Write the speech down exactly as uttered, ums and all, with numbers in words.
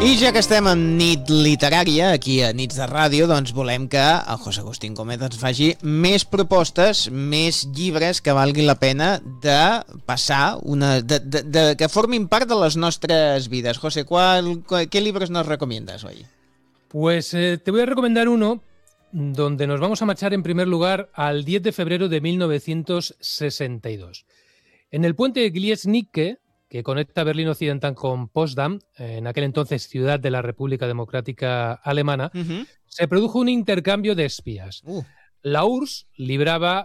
I ja que estem en nit literària, aquí a Nits de Ràdio, doncs volem que el José Agustín Gómez ens faci més propostes, més llibres que valguin la pena de passar, una, de, de, de, que formin part de les nostres vides. José, ¿cuál, cuál, ¿qué libros nos recomiendas hoy? Pues eh, te voy a recomendar uno donde nos vamos a marchar en primer lugar al diez de febrero de mil novecientos sesenta y dos. En el puente Gliesnicke, que conecta Berlín Occidental con Potsdam, en aquel entonces ciudad de la República Democrática Alemana, uh-huh. se produjo un intercambio de espías. Uh. La U R S S libraba